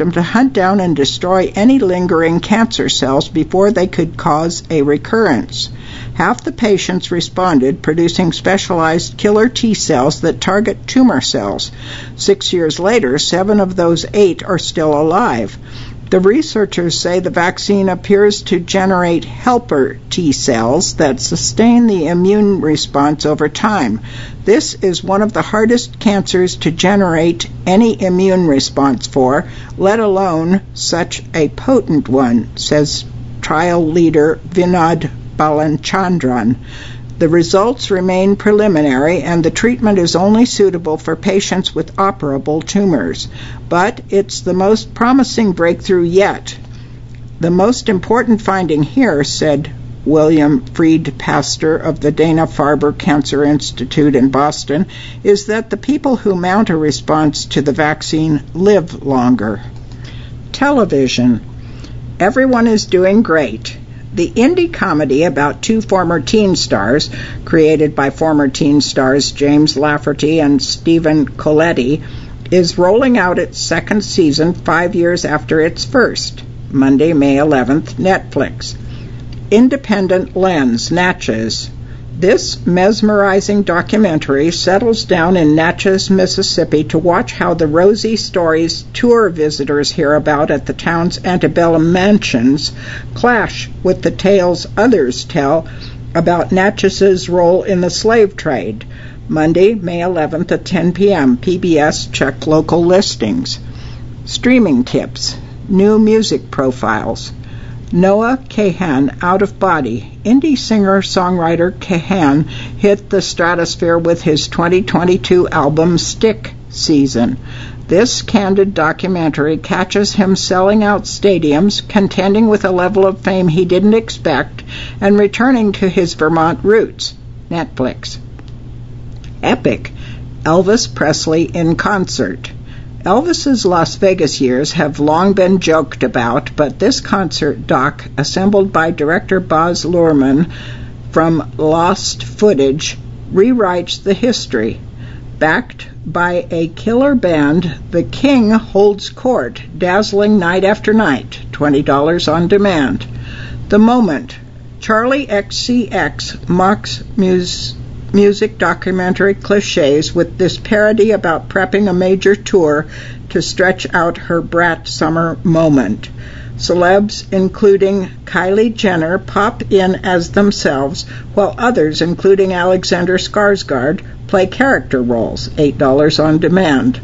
system to hunt down and destroy any lingering cancer cells before they could cause a recurrence. Half the patients responded, producing specialized killer T cells that target tumor cells. 6 years later, 7 of those 8 are still alive. The researchers say the vaccine appears to generate helper T cells that sustain the immune response over time. This is one of the hardest cancers to generate any immune response for, let alone such a potent one, says trial leader Vinod Balachandran. The results remain preliminary, and the treatment is only suitable for patients with operable tumors. But it's the most promising breakthrough yet. The most important finding here, said William Fried Pastor of the Dana-Farber Cancer Institute in Boston, is that the people who mount a response to the vaccine live longer. Television. Everyone is doing great. The indie comedy about 2 former teen stars, created by former teen stars James Lafferty and Stephen Colletti, is rolling out its second season 5 years after its first. Monday, May 11th, Netflix. Independent Lens, Natchez. This mesmerizing documentary settles down in Natchez, Mississippi to watch how the Rosie stories tour visitors hear about at the town's antebellum mansions clash with the tales others tell about Natchez's role in the slave trade. Monday, May 11th at 10 p.m. PBS, check local listings. Streaming tips. New music profiles. Noah Kahan, Out of Body. Indie singer-songwriter Kahan hit the stratosphere with his 2022 album Stick Season. This candid documentary catches him selling out stadiums, contending with a level of fame he didn't expect, and returning to his Vermont roots. Netflix. Epic. Elvis Presley in concert. Elvis's Las Vegas years have long been joked about, but this concert doc, assembled by director Baz Luhrmann from Lost Footage, rewrites the history. Backed by a killer band, the King holds court, dazzling night after night. $20 on demand. The Moment. Charlie XCX mocks music documentary cliches with this parody about prepping a major tour to stretch out her brat summer moment. Celebs, including Kylie Jenner, pop in as themselves, while others, including Alexander Skarsgård, play character roles. $8 on demand.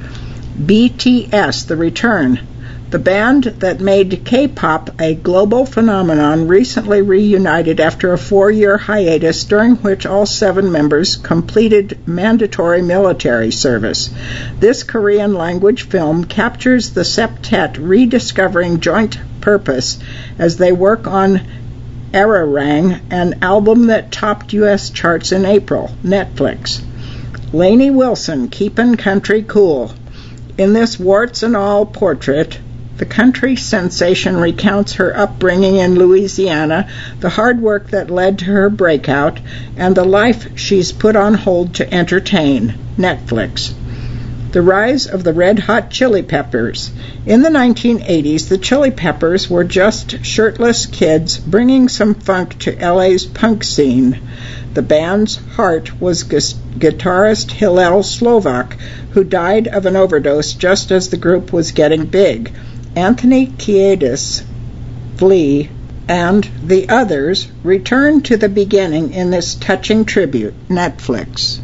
BTS, The Return. The band that made K-pop a global phenomenon recently reunited after a 4-year hiatus during which all 7 members completed mandatory military service. This Korean-language film captures the septet rediscovering joint purpose as they work on Ararang, an album that topped U.S. charts in April. Netflix. Lainey Wilson, Keepin' Country Cool. In this warts-and-all portrait, the country sensation recounts her upbringing in Louisiana, the hard work that led to her breakout, and the life she's put on hold to entertain. Netflix. The rise of the Red Hot Chili Peppers. In the 1980s, the Chili Peppers were just shirtless kids bringing some funk to LA's punk scene. The band's heart was guitarist Hillel Slovak, who died of an overdose just as the group was getting big. Anthony Kiedis, Flea, and the others return to the beginning in this touching tribute. Netflix.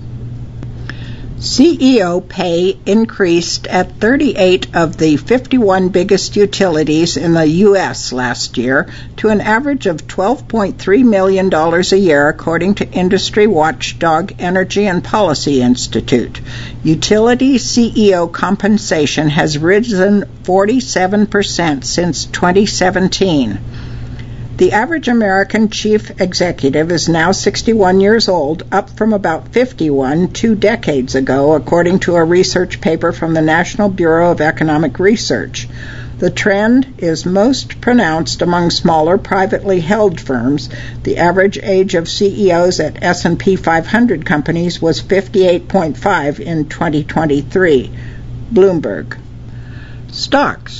CEO pay increased at 38 of the 51 biggest utilities in the U.S. last year to an average of $12.3 million a year, according to industry watchdog Energy and Policy Institute. Utility CEO compensation has risen 47% since 2017. The average American chief executive is now 61 years old, up from about 51 2 decades ago, according to a research paper from the National Bureau of Economic Research. The trend is most pronounced among smaller privately held firms. The average age of CEOs at S&P 500 companies was 58.5 in 2023. Bloomberg. Stocks.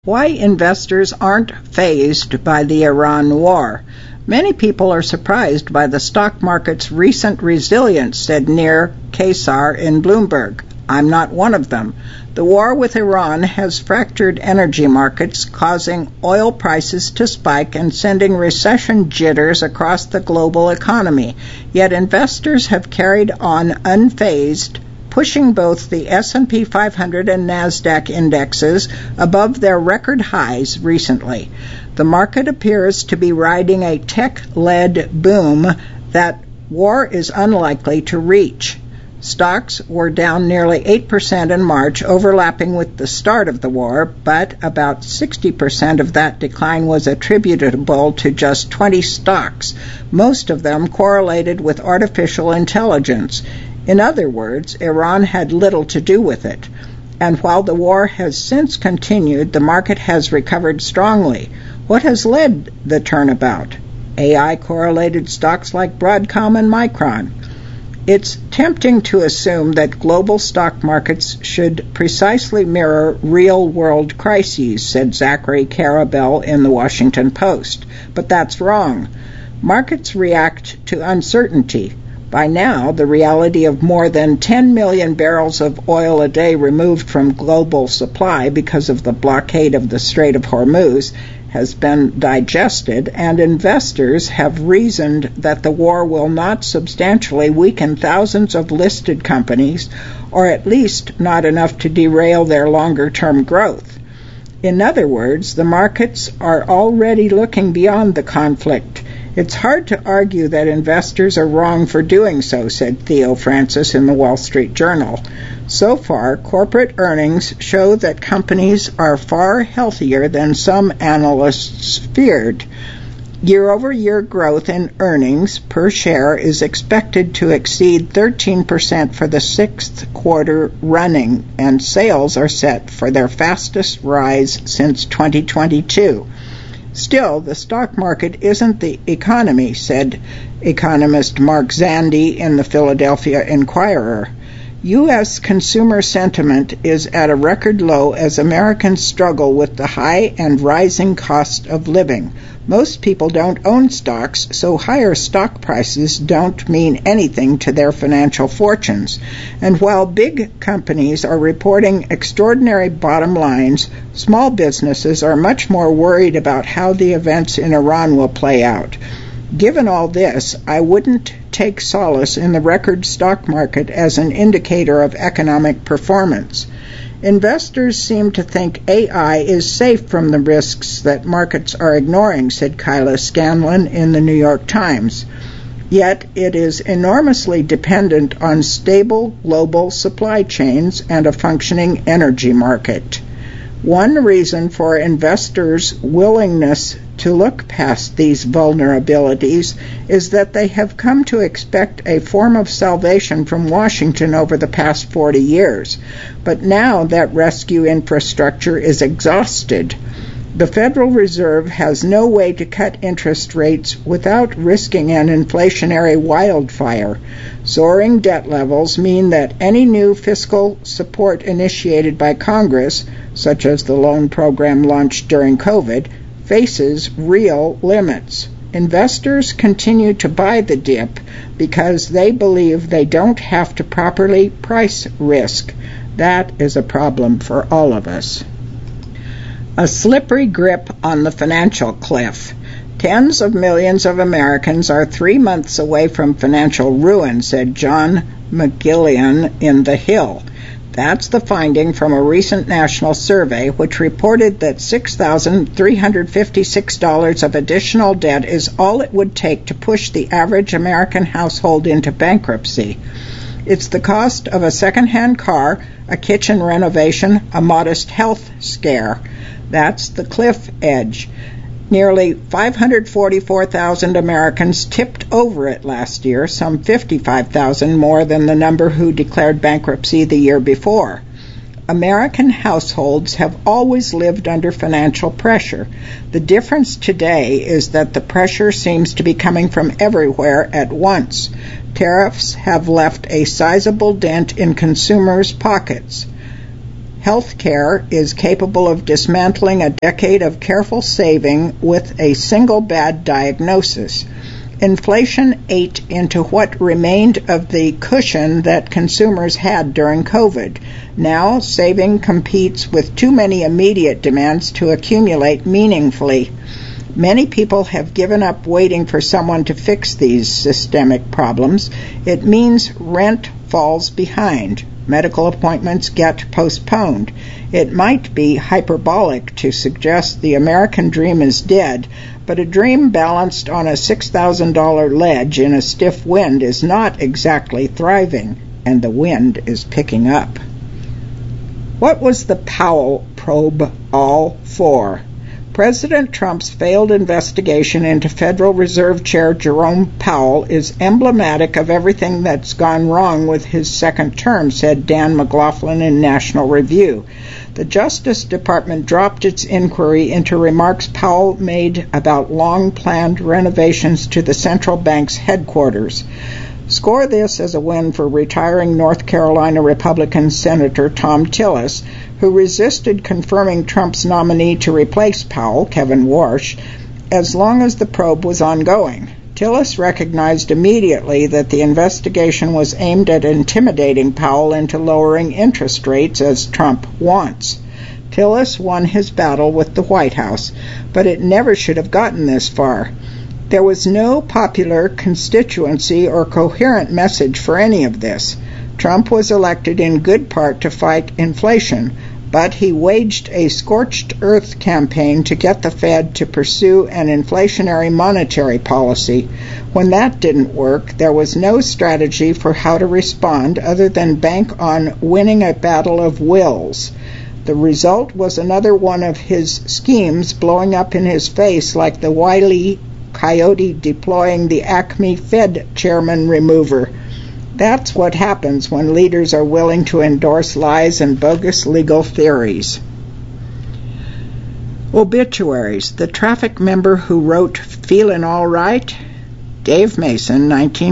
Why investors aren't fazed by the Iran war. Many people are surprised by the stock market's recent resilience, said Nir Kaysar in Bloomberg. I'm not one of them. The war with Iran has fractured energy markets, causing oil prices to spike and sending recession jitters across the global economy. Yet investors have carried on unfazed, pushing both the S&P 500 and NASDAQ indexes above their record highs recently. The market appears to be riding a tech-led boom that war is unlikely to reach. Stocks were down nearly 8% in March, overlapping with the start of the war, but about 60% of that decline was attributable to just 20 stocks, most of them correlated with artificial intelligence. In other words, Iran had little to do with it. And while the war has since continued, the market has recovered strongly. What has led the turnabout? AI-correlated stocks like Broadcom and Micron. It's tempting to assume that global stock markets should precisely mirror real-world crises, said Zachary Karabell in the Washington Post. But that's wrong. Markets react to uncertainty. By now, the reality of more than 10 million barrels of oil a day removed from global supply because of the blockade of the Strait of Hormuz has been digested, and investors have reasoned that the war will not substantially weaken thousands of listed companies, or at least not enough to derail their longer-term growth. In other words, the markets are already looking beyond the conflict. It's hard to argue that investors are wrong for doing so, said Theo Francis in the Wall Street Journal. So far, corporate earnings show that companies are far healthier than some analysts feared. Year-over-year growth in earnings per share is expected to exceed 13% for the sixth quarter running, and sales are set for their fastest rise since 2022. Still, the stock market isn't the economy, said economist Mark Zandi in the Philadelphia Inquirer. U.S. consumer sentiment is at a record low as Americans struggle with the high and rising cost of living. Most people don't own stocks, so higher stock prices don't mean anything to their financial fortunes. And while big companies are reporting extraordinary bottom lines, small businesses are much more worried about how the events in Iran will play out. Given all this, I wouldn't take solace in the record stock market as an indicator of economic performance. Investors seem to think AI is safe from the risks that markets are ignoring, said Kyla Scanlon in the New York Times. Yet it is enormously dependent on stable global supply chains and a functioning energy market. One reason for investors' willingness to look past these vulnerabilities is that they have come to expect a form of salvation from Washington over the past 40 years. But now that rescue infrastructure is exhausted. The Federal Reserve has no way to cut interest rates without risking an inflationary wildfire. Soaring debt levels mean that any new fiscal support initiated by Congress, such as the loan program launched during COVID, faces real limits. Investors continue to buy the dip because they believe they don't have to properly price risk. That is a problem for all of us. A slippery grip on the financial cliff. Tens of millions of Americans are 3 months away from financial ruin, said John McGillian in The Hill. That's the finding from a recent national survey which reported that $6,356 of additional debt is all it would take to push the average American household into bankruptcy. It's the cost of a second-hand car, a kitchen renovation, a modest health scare. That's the cliff edge. Nearly 544,000 Americans tipped over it last year, some 55,000 more than the number who declared bankruptcy the year before. American households have always lived under financial pressure. The difference today is that the pressure seems to be coming from everywhere at once. Tariffs have left a sizable dent in consumers' pockets. Healthcare is capable of dismantling a decade of careful saving with a single bad diagnosis. Inflation ate into what remained of the cushion that consumers had during COVID. Now, saving competes with too many immediate demands to accumulate meaningfully. Many people have given up waiting for someone to fix these systemic problems. It means rent falls behind. Medical appointments get postponed. It might be hyperbolic to suggest the American dream is dead, but a dream balanced on a $6,000 ledge in a stiff wind is not exactly thriving, and the wind is picking up. What was the Powell probe all for? President Trump's failed investigation into Federal Reserve Chair Jerome Powell is emblematic of everything that's gone wrong with his second term, said Dan McLaughlin in National Review. The Justice Department dropped its inquiry into remarks Powell made about long-planned renovations to the central bank's headquarters. Score this as a win for retiring North Carolina Republican Senator Thom Tillis, who resisted confirming Trump's nominee to replace Powell, Kevin Warsh, as long as the probe was ongoing. Tillis recognized immediately that the investigation was aimed at intimidating Powell into lowering interest rates as Trump wants. Tillis won his battle with the White House, but it never should have gotten this far. There was no popular constituency or coherent message for any of this. Trump was elected in good part to fight inflation, but he waged a scorched earth campaign to get the Fed to pursue an inflationary monetary policy. When that didn't work, there was no strategy for how to respond other than bank on winning a battle of wills. The result was another one of his schemes blowing up in his face like the wily coyote deploying the Acme Fed chairman remover. That's what happens when leaders are willing to endorse lies and bogus legal theories. Obituaries. The traffic member who wrote "Feelin' All Right"? Dave Mason,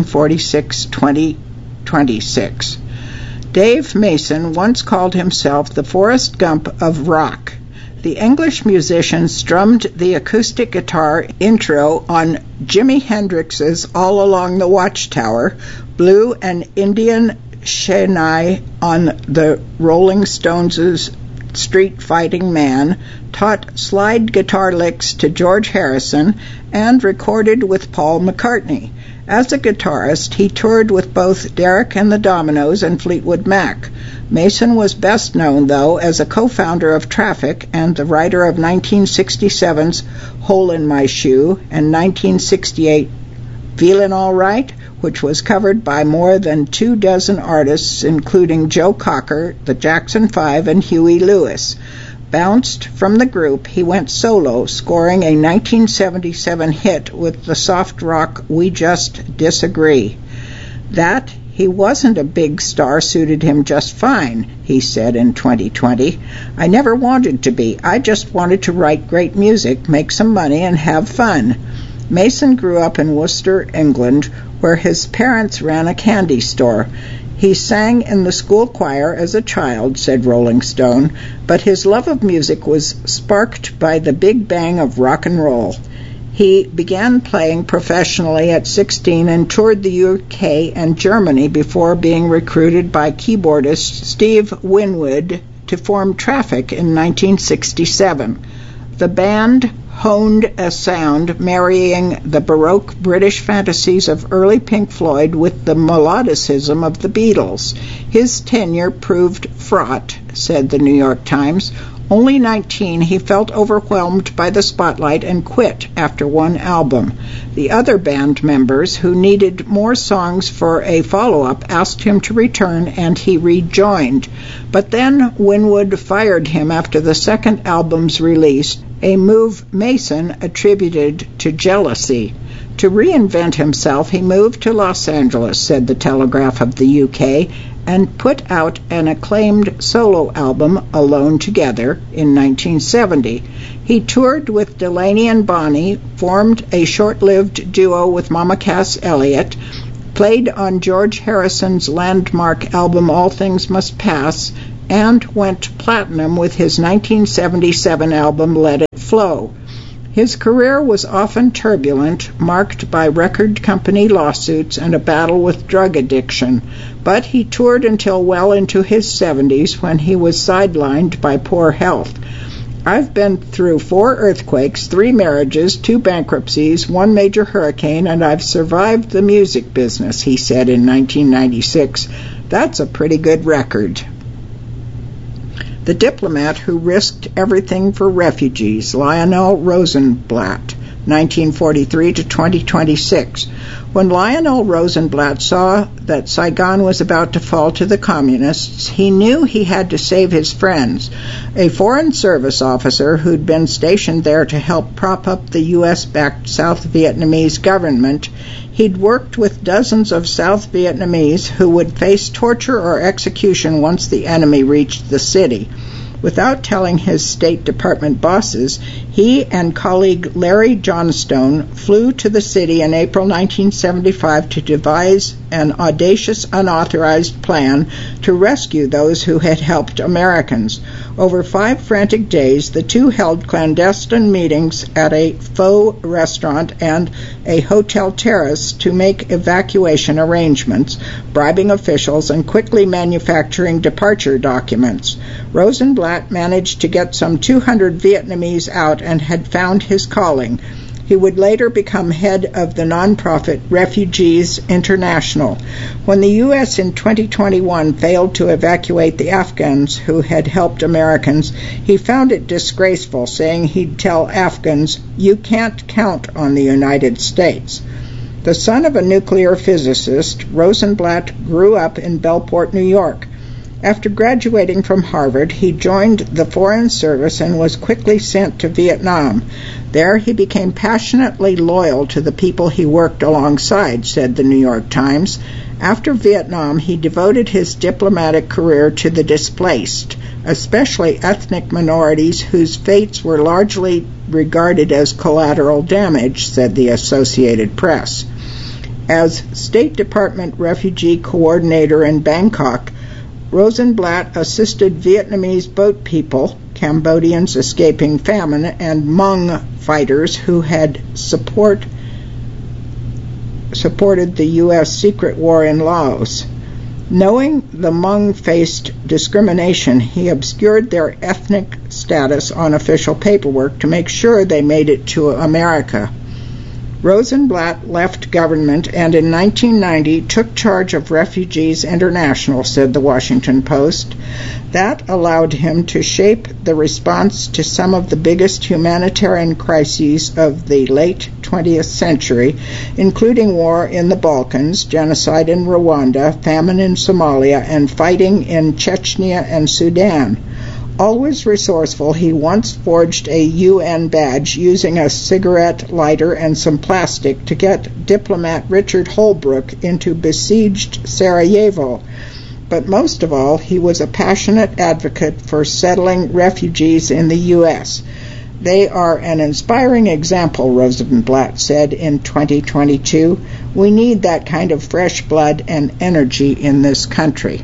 1946-2026. Dave Mason once called himself the Forrest Gump of rock. The English musician strummed the acoustic guitar intro on Jimi Hendrix's All Along the Watchtower, blew an Indian Shehnai on the Rolling Stones' Street Fighting Man, taught slide guitar licks to George Harrison, and recorded with Paul McCartney. As a guitarist, he toured with both Derek and the Dominoes and Fleetwood Mac. Mason was best known, though, as a co-founder of Traffic and the writer of 1967's Hole in My Shoe and 1968 Feelin' All Right, which was covered by more than 24 artists, including Joe Cocker, the Jackson 5, and Huey Lewis. Bounced from the group, he went solo, scoring a 1977 hit with the soft rock We Just Disagree. That he wasn't a big star suited him just fine, he said in 2020. I never wanted to be. I just wanted to write great music, make some money, and have fun. Mason grew up in Worcester, England, where his parents ran a candy store. He sang in the school choir as a child, said Rolling Stone, but his love of music was sparked by the big bang of rock and roll. He began playing professionally at 16 and toured the UK and Germany before being recruited by keyboardist Steve Winwood to form Traffic in 1967. The band honed a sound marrying the Baroque British fantasies of early Pink Floyd with the melodicism of the Beatles. His tenure proved fraught, said the New York Times. Only 19, he felt overwhelmed by the spotlight and quit after one album. The other band members, who needed more songs for a follow-up, asked him to return, and he rejoined. But then Winwood fired him after the second album's release, a move Mason attributed to jealousy. To reinvent himself, he moved to Los Angeles, said the Telegraph of the UK, and put out an acclaimed solo album, Alone Together, in 1970. He toured with Delaney and Bonnie, formed a short-lived duo with Mama Cass Elliot, played on George Harrison's landmark album All Things Must Pass, and went platinum with his 1977 album Let It Flow. His career was often turbulent, marked by record company lawsuits and a battle with drug addiction, but he toured until well into his 70s when he was sidelined by poor health. I've been through 4 earthquakes, 3 marriages, 2 bankruptcies, 1 major hurricane, and I've survived the music business, he said in 1996. That's a pretty good record. The diplomat who risked everything for refugees, Lionel Rosenblatt, 1943 to 2026. When Lionel Rosenblatt saw that Saigon was about to fall to the communists, he knew he had to save his friends. A Foreign Service officer who'd been stationed there to help prop up the U.S.-backed South Vietnamese government, he'd worked with dozens of South Vietnamese who would face torture or execution once the enemy reached the city. Without telling his State Department bosses, he and colleague Larry Johnstone flew to the city in April 1975 to devise an audacious, unauthorized plan to rescue those who had helped Americans. Over 5 frantic days, the two held clandestine meetings at a faux restaurant and a hotel terrace to make evacuation arrangements, bribing officials and quickly manufacturing departure documents. Rosenblatt managed to get some 200 Vietnamese out and had found his calling. He would later become head of the nonprofit Refugees International. When the U.S. in 2021 failed to evacuate the Afghans who had helped Americans, he found it disgraceful, saying he'd tell Afghans, "You can't count on the United States." The son of a nuclear physicist, Rosenblatt grew up in Bellport, New York. After graduating from Harvard, he joined the Foreign Service and was quickly sent to Vietnam. There he became passionately loyal to the people he worked alongside, said the New York Times. After Vietnam, he devoted his diplomatic career to the displaced, especially ethnic minorities whose fates were largely regarded as collateral damage, said the Associated Press. As State Department Refugee Coordinator in Bangkok, Rosenblatt assisted Vietnamese boat people, Cambodians escaping famine, and Hmong fighters who had supported the U.S. secret war in Laos. Knowing the Hmong faced discrimination, he obscured their ethnic status on official paperwork to make sure they made it to America. Rosenblatt left government and in 1990 took charge of Refugees International, said the Washington Post. That allowed him to shape the response to some of the biggest humanitarian crises of the late 20th century, including war in the Balkans, genocide in Rwanda, famine in Somalia, and fighting in Chechnya and Sudan. Always resourceful, he once forged a UN badge using a cigarette lighter and some plastic to get diplomat Richard Holbrooke into besieged Sarajevo. But most of all, he was a passionate advocate for settling refugees in the U.S. They are an inspiring example, Rosenblatt said in 2022. We need that kind of fresh blood and energy in this country.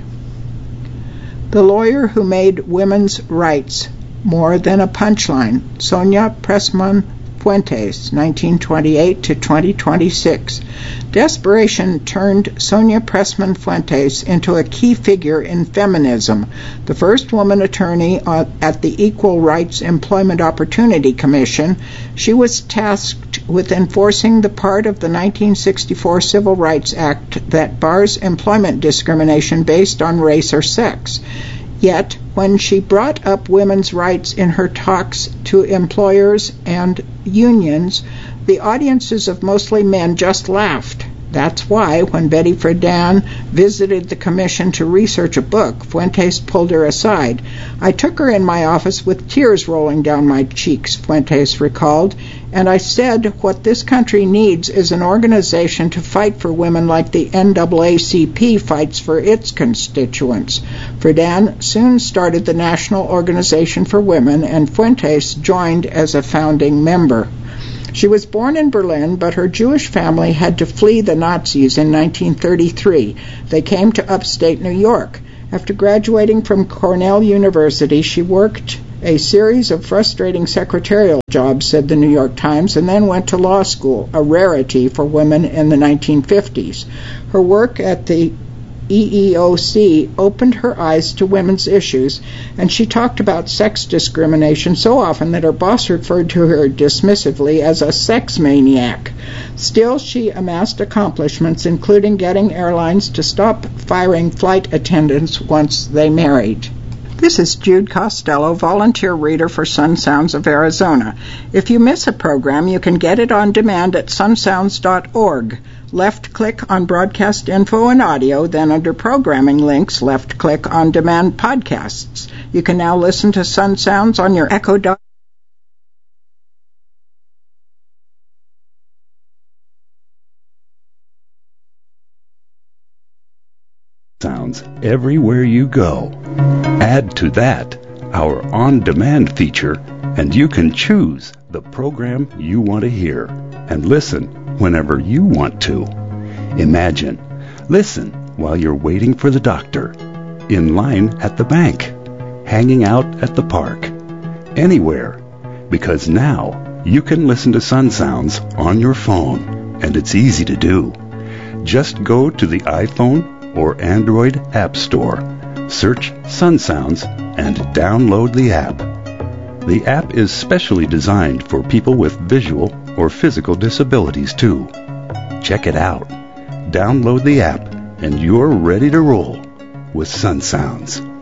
The lawyer who made women's rights more than a punchline, Sonia Pressman Fuentes, 1928 to 2026. Desperation turned Sonia Pressman Fuentes into a key figure in feminism, the first woman attorney at the Equal Rights Employment Opportunity Commission. She was tasked with enforcing the part of the 1964 Civil Rights Act that bars employment discrimination based on race or sex. Yet, when she brought up women's rights in her talks to employers and unions, the audiences of mostly men just laughed. That's why, when Betty Friedan visited the commission to research a book, Fuentes pulled her aside. I took her in my office with tears rolling down my cheeks, Fuentes recalled, and I said what this country needs is an organization to fight for women like the NAACP fights for its constituents. Friedan soon started the National Organization for Women, and Fuentes joined as a founding member. She was born in Berlin, but her Jewish family had to flee the Nazis in 1933. They came to upstate New York. After graduating from Cornell University, she worked a series of frustrating secretarial jobs, said the New York Times, and then went to law school, a rarity for women in the 1950s. Her work at the EEOC opened her eyes to women's issues, and she talked about sex discrimination so often that her boss referred to her dismissively as a sex maniac. Still, she amassed accomplishments, including getting airlines to stop firing flight attendants once they married. This is Jude Costello, volunteer reader for Sun Sounds of Arizona. If you miss a program, you can get it on demand at sunsounds.org. Left-click on Broadcast Info and Audio, then under Programming Links, left-click on Demand Podcasts. You can now listen to Sun Sounds on your Echo Dot. Sounds everywhere you go. Add to that our on-demand feature, and you can choose the program you want to hear and listen whenever you want to. Imagine, listen while you're waiting for the doctor, in line at the bank, hanging out at the park, anywhere, because now you can listen to Sun Sounds on your phone, and it's easy to do. Just go to the iPhone or Android App Store, search Sun Sounds, and download the app. The app is specially designed for people with visual or physical disabilities, too. Check it out. Download the app, and you're ready to roll with Sun Sounds.